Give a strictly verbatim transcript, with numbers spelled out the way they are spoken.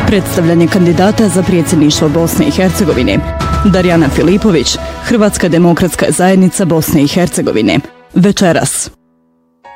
Predstavljanje kandidata za predsjedništvo Bosne i Hercegovine. Darjana Filipović, Hrvatska demokratska zajednica Bosne i Hercegovine. Večeras.